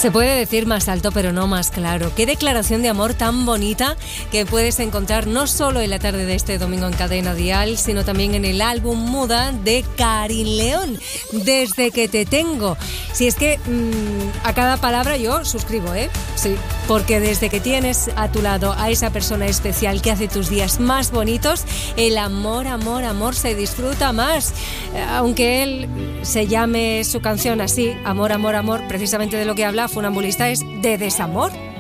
Se puede decir más alto, pero no más claro. Qué declaración de amor tan bonita que puedes encontrar no solo en la tarde de este domingo en Cadena Dial, sino también en el álbum Muda de Karin León, Desde que te tengo. Si es que a cada palabra yo suscribo, ¿eh? Sí, porque desde que tienes a tu lado a esa persona especial que hace tus días más bonitos, el amor, amor, amor se disfruta más. Aunque él se llame su canción así, Amor, amor, amor, precisamente de lo que habla Funambulista es de desamor.